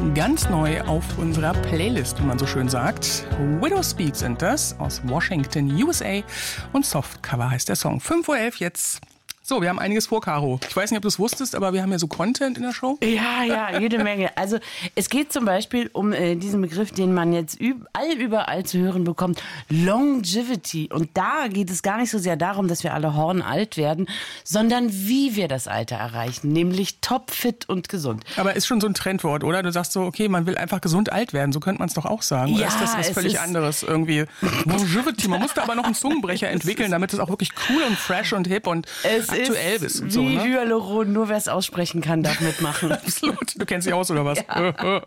Ganz neu auf unserer Playlist, wie man so schön sagt. Widow Speak sind das, aus Washington, USA. Und Softcover heißt der Song. 5:11 Uhr jetzt. So, wir haben einiges vor, Caro. Ich weiß nicht, ob du es wusstest, aber wir haben ja so Content in der Show. Ja, jede Menge. Also es geht zum Beispiel um diesen Begriff, den man jetzt überall zu hören bekommt, Longevity. Und da geht es gar nicht so sehr darum, dass wir alle hornalt werden, sondern wie wir das Alter erreichen, nämlich topfit und gesund. Aber ist schon so ein Trendwort, oder? Du sagst so, okay, man will einfach gesund alt werden, so könnte man es doch auch sagen. Oder ist das was völlig anderes irgendwie? Longevity, man musste aber noch einen Zungenbrecher entwickeln, damit es auch wirklich cool und fresh und hip und aktuell bist und so, wie ne? Hyaluron, nur wer es aussprechen kann, darf mitmachen. Absolut. Du kennst dich aus, oder was? Ja.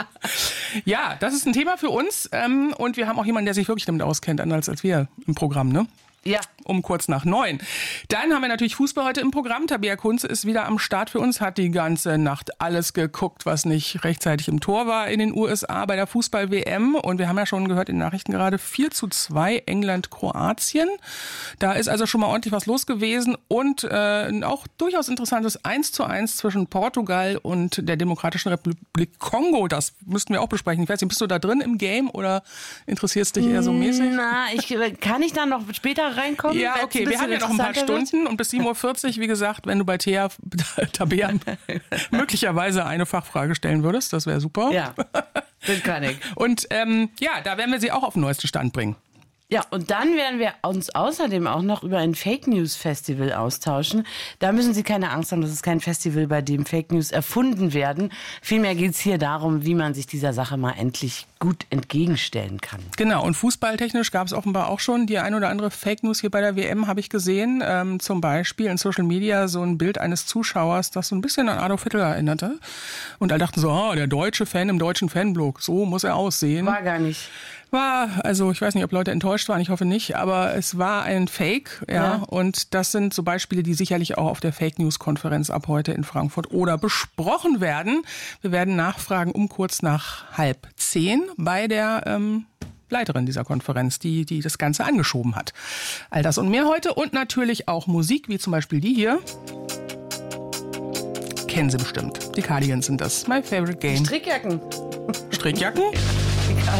Ja, das ist ein Thema für uns. Und wir haben auch jemanden, der sich wirklich damit auskennt, anders als wir im Programm, ne? Ja. Um kurz nach 9. Dann haben wir natürlich Fußball heute im Programm. Tabea Kunze ist wieder am Start für uns, hat die ganze Nacht alles geguckt, was nicht rechtzeitig im Tor war in den USA bei der Fußball-WM. Und wir haben ja schon gehört in den Nachrichten gerade 4:2 England-Kroatien. Da ist also schon mal ordentlich was los gewesen. Und auch durchaus interessantes 1:1 zwischen Portugal und der Demokratischen Republik Kongo. Das müssten wir auch besprechen. Ich weiß nicht, bist du da drin im Game oder interessierst dich eher so mäßig? Na, kann ich dann noch später reinkommen? Ja, okay, wir haben ja noch ein paar Stunden und bis 7:40 Uhr, wie gesagt, wenn du bei Tabea möglicherweise eine Fachfrage stellen würdest, das wäre super. Ja, das kann ich. Und da werden wir sie auch auf den neuesten Stand bringen. Ja, und dann werden wir uns außerdem auch noch über ein Fake News Festival austauschen. Da müssen Sie keine Angst haben, das ist kein Festival, bei dem Fake News erfunden werden. Vielmehr geht es hier darum, wie man sich dieser Sache mal endlich gut entgegenstellen kann. Genau, und fußballtechnisch gab es offenbar auch schon die ein oder andere Fake News hier bei der WM, habe ich gesehen. Zum Beispiel in Social Media so ein Bild eines Zuschauers, das so ein bisschen an Adolf Hitler erinnerte. Und alle dachten so, der deutsche Fan im deutschen Fanblog, so muss er aussehen. War gar nicht. Also ich weiß nicht, ob Leute enttäuscht waren, ich hoffe nicht, aber es war ein Fake, ja. Und das sind so Beispiele, die sicherlich auch auf der Fake News Konferenz ab heute in Frankfurt oder besprochen werden. Wir werden nachfragen um kurz nach 9:30 bei der Leiterin dieser Konferenz, die das Ganze angeschoben hat. All das und mehr heute und natürlich auch Musik, wie zum Beispiel die hier. Kennen Sie bestimmt. Die Cardigans sind das. My Favorite Game. Strickjacken. Strickjacken?